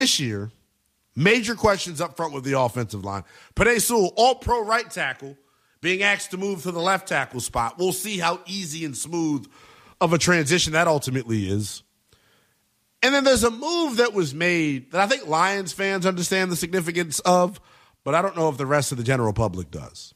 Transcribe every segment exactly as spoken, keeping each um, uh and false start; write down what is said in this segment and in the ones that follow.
this year, major questions up front with the offensive line. Penei Sewell, all-pro right tackle, being asked to move to the left tackle spot. We'll see how easy and smooth of a transition that ultimately is. And then there's a move that was made that I think Lions fans understand the significance of, but I don't know if the rest of the general public does.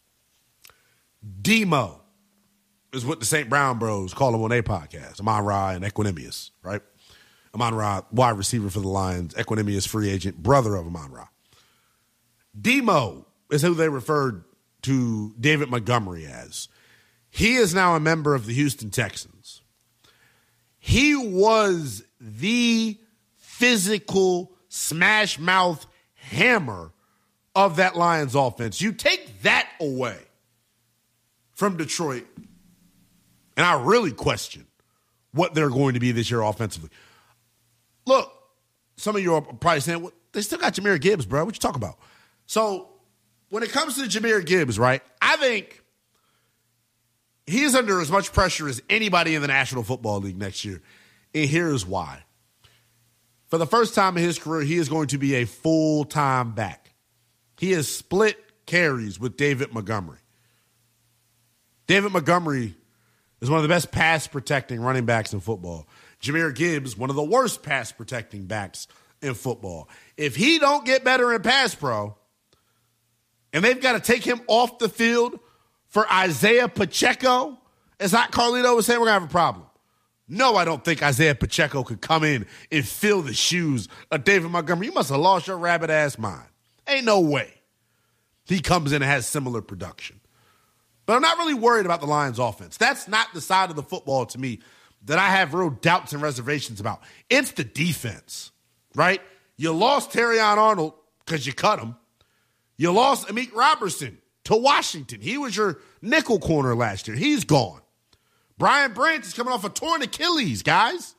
Demo is what the Saint Brown Bros call him on their podcast. Amon-Ra and Equanimous, right? Amon-Ra, wide receiver for the Lions. Equanimous, free agent, brother of Amon-Ra. Demo is who they referred to David Montgomery as. He is now a member of the Houston Texans. He was the physical smash mouth hammer of that Lions offense. You take that away from Detroit, and I really question what they're going to be this year offensively. Look, some of you are probably saying, well, they still got Jahmyr Gibbs, bro. What you talking about? So when it comes to Jahmyr Gibbs, right, I think he is under as much pressure as anybody in the National Football League next year. And here's why. For the first time in his career, he is going to be a full-time back. He has split carries with David Montgomery. David Montgomery is one of the best pass-protecting running backs in football. Jahmyr Gibbs, one of the worst pass-protecting backs in football. If he don't get better in pass pro, and they've got to take him off the field for Isaiah Pacheco, as Hot Carlito was saying, we're going to have a problem. No, I don't think Isaiah Pacheco could come in and fill the shoes of David Montgomery. You must have lost your rabbit-ass mind. Ain't no way he comes in and has similar production. But I'm not really worried about the Lions' offense. That's not the side of the football to me that I have real doubts and reservations about. It's the defense, right? You lost Terrion Arnold because you cut him. You lost Amik Robertson to Washington. He was your nickel corner last year. He's gone. Brian Branch is coming off a torn Achilles, guys.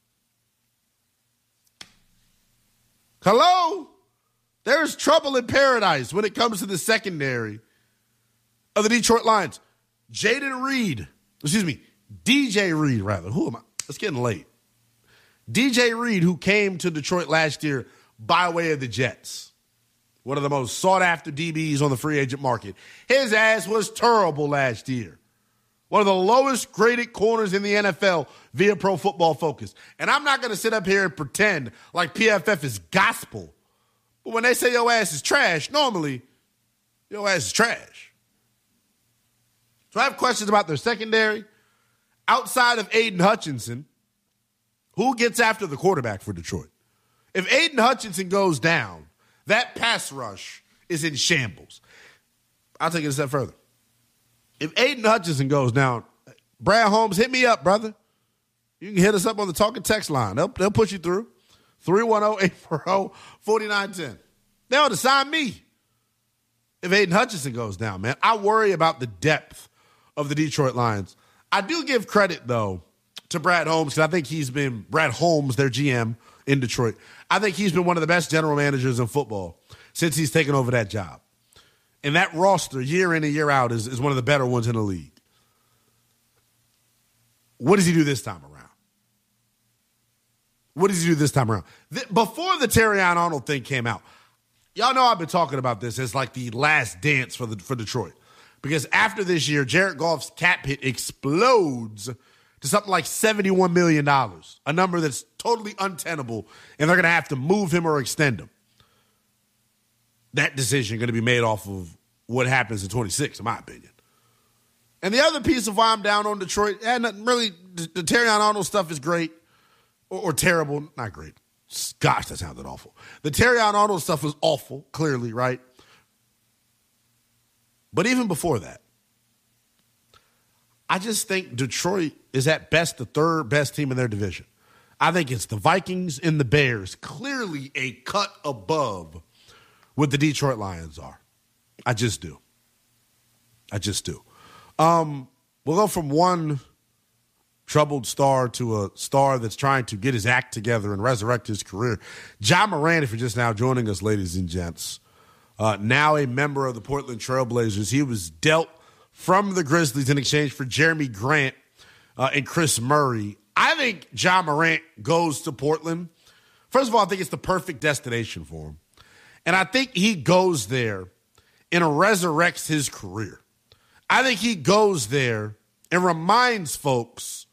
Hello? There's trouble in paradise when it comes to the secondary of the Detroit Lions. Jaden Reed, excuse me, D J Reed, rather. Who am I? It's getting late. D J Reed, who came to Detroit last year by way of the Jets. One of the most sought-after D Bs on the free agent market. His ass was terrible last year. One of the lowest graded corners in the N F L via Pro Football Focus. And I'm not going to sit up here and pretend like P F F is gospel. But when they say your ass is trash, normally your ass is trash. So I have questions about their secondary. Outside of Aiden Hutchinson, who gets after the quarterback for Detroit? If Aiden Hutchinson goes down, that pass rush is in shambles. I'll take it a step further. If Aiden Hutchinson goes down, Brad Holmes, hit me up, brother. You can hit us up on the talking text line. They'll, they'll push you through. three one zero, eight four zero, four nine one zero. They ought to sign me if Aiden Hutchinson goes down, man. I worry about the depth of the Detroit Lions. I do give credit, though, to Brad Holmes, because I think he's been, Brad Holmes, their G M in Detroit, I think he's been one of the best general managers in football since he's taken over that job. And that roster, year in and year out, is, is one of the better ones in the league. What does he do this time around? What does he do this time around? The, before the Terrion Arnold thing came out, y'all know I've been talking about this as like the last dance for the for Detroit. Because after this year, Jared Goff's cap hit explodes to something like seventy-one million dollars, a number that's totally untenable, and they're going to have to move him or extend him. That decision going to be made off of what happens in twenty-six, in my opinion. And the other piece of why I'm down on Detroit, and really, the, the Terrion Arnold stuff is great, or, or terrible, not great. Gosh, that sounded awful. The Terrion Arnold stuff was awful, clearly, right? But even before that, I just think Detroit is at best the third best team in their division. I think it's the Vikings and the Bears, clearly a cut above what the Detroit Lions are. I just do. I just do. Um, we'll go from one troubled star to a star that's trying to get his act together and resurrect his career. Ja Morant, if you're just now joining us, ladies and gents, uh, now a member of the Portland Trailblazers. He was dealt from the Grizzlies in exchange for Jeremy Grant uh, and Chris Murray. I think Ja Morant goes to Portland First of all, I think it's the perfect destination for him. And I think he goes there and resurrects his career. I think he goes there and reminds folks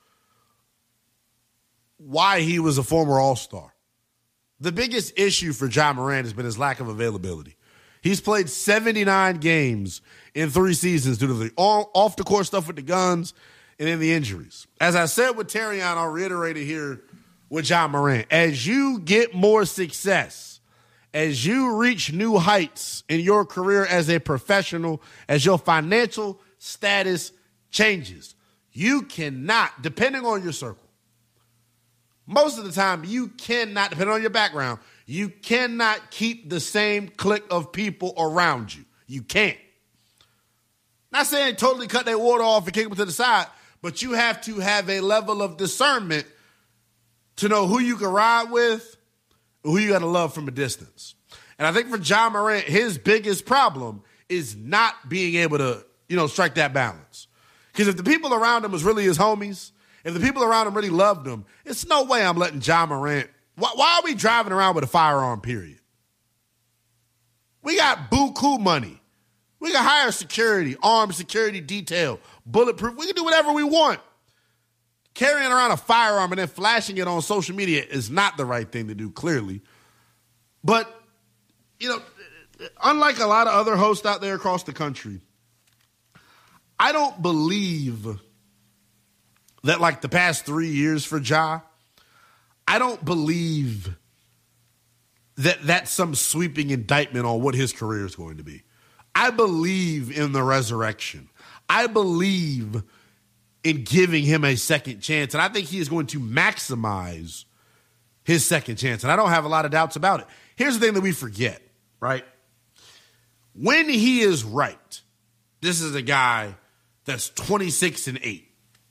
why he was a former All-Star. The biggest issue for Ja Morant has been his lack of availability. He's played seventy-nine games in three seasons due to the off-the-court stuff with the guns and then the injuries. As I said with Terrion, I'll reiterate it here with Ja Morant. As you get more success, as you reach new heights in your career as a professional, as your financial status changes, you cannot, depending on your circle, most of the time you cannot, depending on your background, you cannot keep the same clique of people around you. You can't. Not saying totally cut their water off and kick them to the side, but you have to have a level of discernment to know who you can ride with and who you got to love from a distance. And I think for Ja Morant, his biggest problem is not being able to, you know, strike that balance. Because if the people around him was really his homies, if the people around him really loved him, it's no way I'm letting Ja Morant. Why, why are we driving around with a firearm, period? We got buku money. We can hire security, armed security detail, bulletproof. We can do whatever we want. Carrying around a firearm and then flashing it on social media is not the right thing to do, clearly. But, you know, unlike a lot of other hosts out there across the country, I don't believe that, like, the past three years for Ja, I don't believe that that's some sweeping indictment on what his career is going to be. I believe in the resurrection. I believe in giving him a second chance, and I think he is going to maximize his second chance, and I don't have a lot of doubts about it. Here's the thing that we forget, right? When he is right, this is a guy that's twenty-six and eight.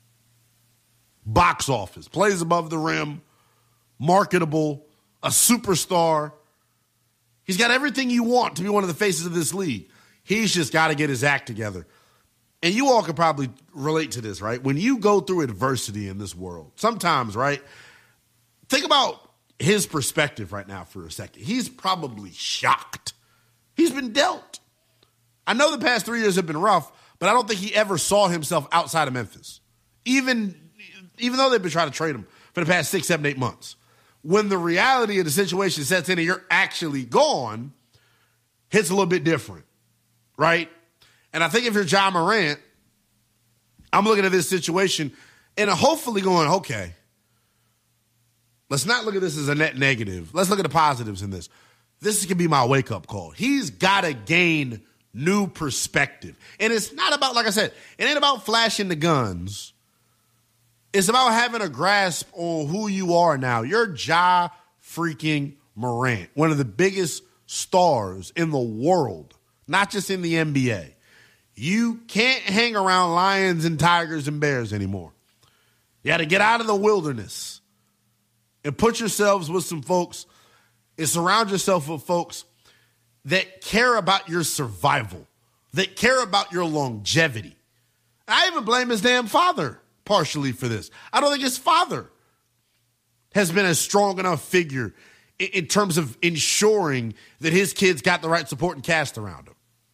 Box office, plays above the rim, marketable, a superstar. He's got everything you want to be one of the faces of this league. He's just got to get his act together. And you all can probably relate to this, right? When you go through adversity in this world, sometimes, right? Think about his perspective right now for a second. He's probably shocked. He's been dealt. I know the past three years have been rough, but I don't think he ever saw himself outside of Memphis. Even Even though they've been trying to trade him for the past six, seven, eight months. When the reality of the situation sets in and you're actually gone, hits a little bit different, right? And I think if you're Ja Morant, I'm looking at this situation and hopefully going, okay, let's not look at this as a net negative. Let's look at the positives in this. This could be my wake-up call. He's got to gain new perspective. And it's not about, like I said, it ain't about flashing the guns. It's about having a grasp on who you are now. You're Ja freaking Morant, one of the biggest stars in the world, not just in the N B A. You can't hang around lions and tigers and bears anymore. You got to get out of the wilderness and put yourselves with some folks and surround yourself with folks that care about your survival, that care about your longevity. I even blame his damn father partially for this. I don't think his father has been a strong enough figure in, in terms of ensuring that his kids got the right support and cast around him.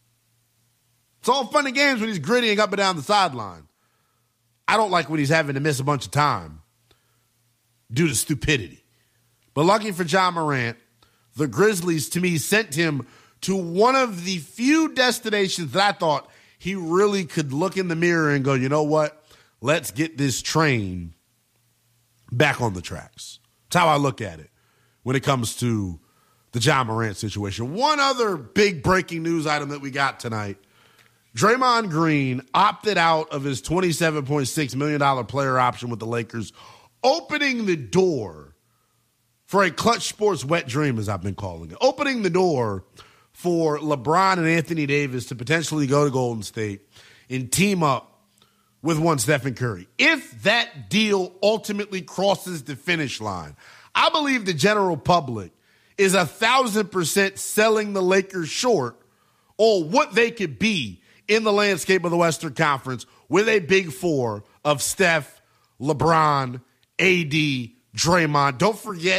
It's all fun and games when he's grittying up and down the sideline. I don't like when he's having to miss a bunch of time due to stupidity. But lucky for Ja Morant, the Grizzlies, to me, sent him to one of the few destinations that I thought he really could look in the mirror and go, you know what? Let's get this train back on the tracks. That's how I look at it when it comes to the Ja Morant situation. One other big breaking news item that we got tonight. Draymond Green opted out of his twenty-seven point six million dollars player option with the Lakers, opening the door for a Clutch Sports wet dream, as I've been calling it. Opening the door for LeBron and Anthony Davis to potentially go to Golden State and team up with one Stephen Curry. If that deal ultimately crosses the finish line, I believe the general public is a thousand percent selling the Lakers short on what they could be in the landscape of the Western Conference with a big four of Steph, LeBron, A D, Draymond. Don't forget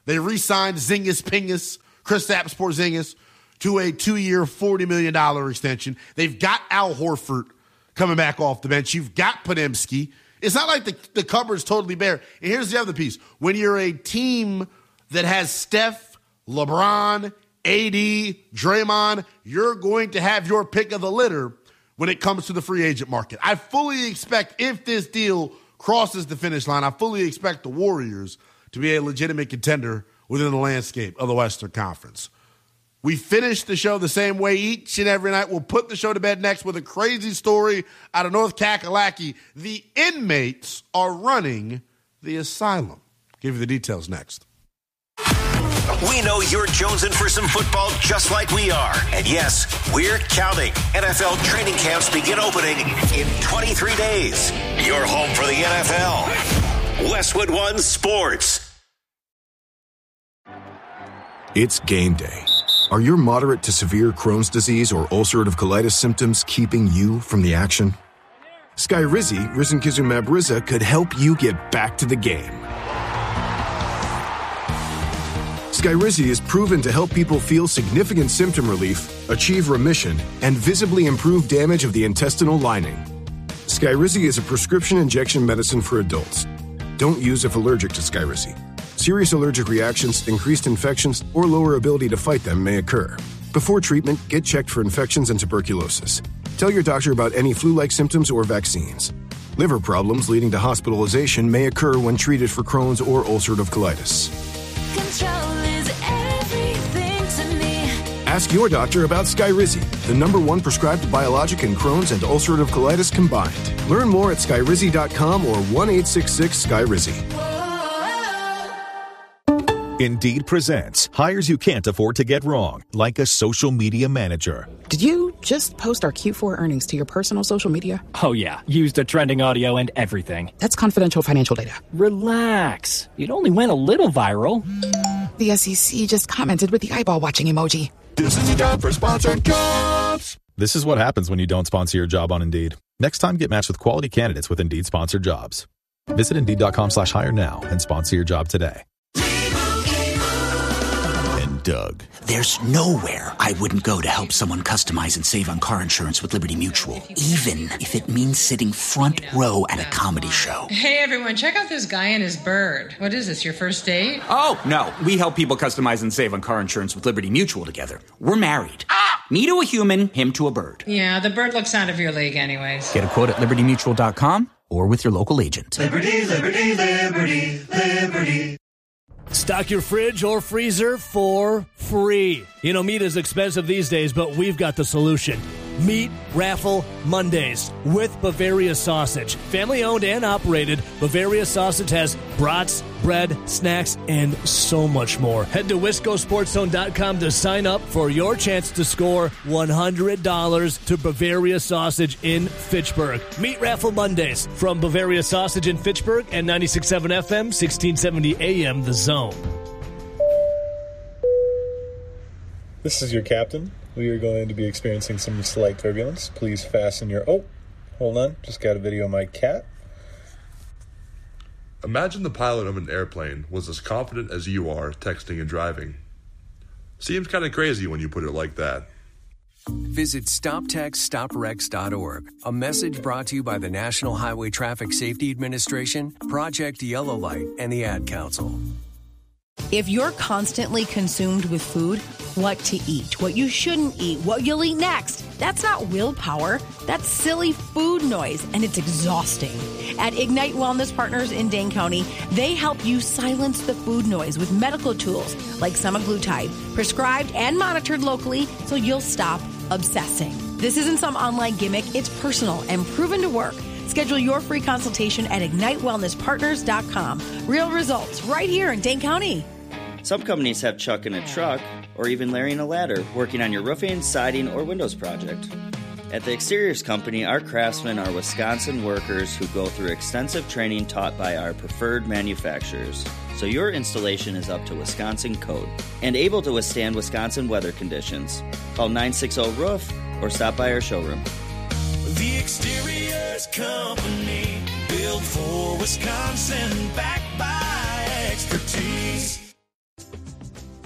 They re-signed Zingas Pingas, Kristaps Porzingis, to a two-year, forty million dollars extension. They've got Al Horford coming back off the bench. You've got Podziemski. It's not like the, the cupboard's totally bare. And here's the other piece. When you're a team that has Steph, LeBron, A D, Draymond, you're going to have your pick of the litter when it comes to the free agent market. I fully expect, if this deal crosses the finish line, I fully expect the Warriors to be a legitimate contender within the landscape of the Western Conference. We finish the show the same way each and every night. We'll put the show to bed next with a crazy story out of North Kakalaki. The inmates are running the asylum. Give you the details next. We know you're jonesing for some football just like we are. And yes, we're counting. N F L training camps begin opening in twenty-three days. You're home for the N F L. Westwood One Sports. It's game day. Are your moderate to severe Crohn's disease or ulcerative colitis symptoms keeping you from the action? Skyrizi, risankizumab Riza, could help you get back to the game. Skyrizi is proven to help people feel significant symptom relief, achieve remission, and visibly improve damage of the intestinal lining. Skyrizi is a prescription injection medicine for adults. Don't use if allergic to Skyrizi. Serious allergic reactions, increased infections, or lower ability to fight them may occur. Before treatment, get checked for infections and tuberculosis. Tell your doctor about any flu-like symptoms or vaccines. Liver problems leading to hospitalization may occur when treated for Crohn's or ulcerative colitis. Control is everything to me. Ask your doctor about Skyrizi, the number one prescribed biologic in Crohn's and ulcerative colitis combined. Learn more at skyrizi dot com or one eight six six Skyrizi. Indeed presents hires you can't afford to get wrong, like a social media manager. Did you just post our Q four earnings to your personal social media? Oh, yeah. Used the trending audio and everything. That's confidential financial data. Relax. It only went a little viral. The S E C just commented with the eyeball watching emoji. This is your job for sponsored jobs. This is what happens when you don't sponsor your job on Indeed. Next time, get matched with quality candidates with Indeed sponsored jobs. Visit Indeed.com slash hire now and sponsor your job today. Doug. There's nowhere I wouldn't go to help someone customize and save on car insurance with Liberty Mutual, even if it means sitting front row at a comedy show. Hey, everyone, check out this guy and his bird. What is this, your first date? Oh, no. We help people customize and save on car insurance with Liberty Mutual together. We're married. Ah! Me to a human, him to a bird. Yeah, the bird looks out of your league anyways. Get a quote at liberty mutual dot com or with your local agent. Liberty, liberty, liberty, liberty. Stock your fridge or freezer for free. You know, meat is expensive these days, but we've got the solution. Meat Raffle Mondays with Bavaria Sausage. Family owned and operated, Bavaria Sausage has brats, bread, snacks, and so much more. Head to wisco sports zone dot com to sign up for your chance to score one hundred dollars to Bavaria Sausage in Fitchburg. Meat Raffle Mondays from Bavaria Sausage in Fitchburg and ninety-six point seven F M, sixteen seventy A M The Zone. This is your captain. We are going to be experiencing some slight turbulence. Please fasten your... Oh, hold on. Just got a video of my cat. Imagine the pilot of an airplane was as confident as you are texting and driving. Seems kind of crazy when you put it like that. Visit stop text stop wrecks dot org. A message brought to you by the National Highway Traffic Safety Administration, Project Yellow Light, and the Ad Council. If you're constantly consumed with food, what to eat, what you shouldn't eat, what you'll eat next, that's not willpower. That's silly food noise, and it's exhausting. At Ignite Wellness Partners in Dane County, they help you silence the food noise with medical tools like semaglutide, prescribed and monitored locally so you'll stop obsessing. This isn't some online gimmick. It's personal and proven to work. Schedule your free consultation at ignite wellness partners dot com. Real results right here in Dane County. Some companies have Chuck in a truck or even Larry in a ladder working on your roofing, siding, or windows project. At the Exteriors Company, our craftsmen are Wisconsin workers who go through extensive training taught by our preferred manufacturers, so your installation is up to Wisconsin code and able to withstand Wisconsin weather conditions. Call nine six zero roof or stop by our showroom. The Exteriors Company, built for Wisconsin, backed by expertise.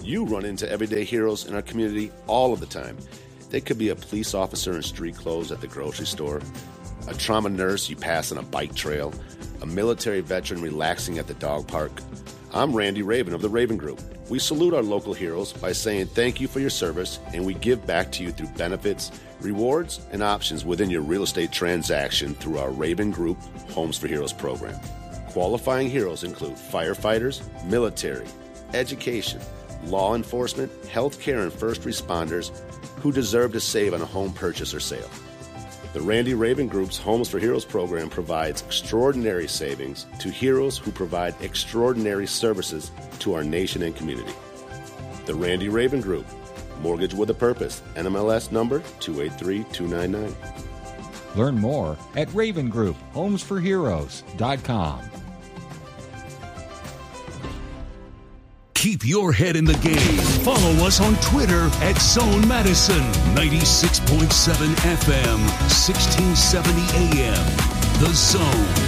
You run into everyday heroes in our community all of the time. They could be a police officer in street clothes at the grocery store, a trauma nurse you pass on a bike trail, a military veteran relaxing at the dog park. I'm Randy Raven of the Raven Group. We salute our local heroes by saying thank you for your service, and we give back to you through benefits, rewards, and options within your real estate transaction through our Raven Group Homes for Heroes program. Qualifying heroes include firefighters, military, education, law enforcement, healthcare, and first responders who deserve to save on a home purchase or sale. The Randy Raven Group's Homes for Heroes program provides extraordinary savings to heroes who provide extraordinary services to our nation and community. The Randy Raven Group, Mortgage with a Purpose, N M L S number two eight three two nine nine. Learn more at raven group homes for heroes dot com. Keep your head in the game. Follow us on Twitter at Zone Madison, ninety-six point seven F M, sixteen seventy A M. The Zone.